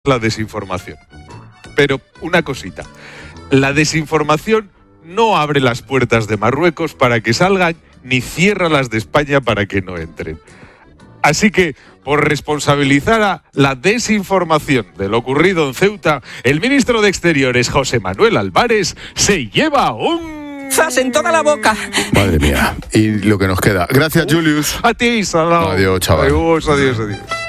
la desinformación. Pero una cosita, la desinformación no abre las puertas de Marruecos para que salgan, ni cierra las de España para que no entren. Así que, por responsabilizar a la desinformación de lo ocurrido en Ceuta, el ministro de Exteriores, José Manuel Álvarez, se lleva un... ¡zas en toda la boca! Madre mía, y lo que nos queda. Gracias, Julius. A ti, Salao. Adiós, chaval. Adiós.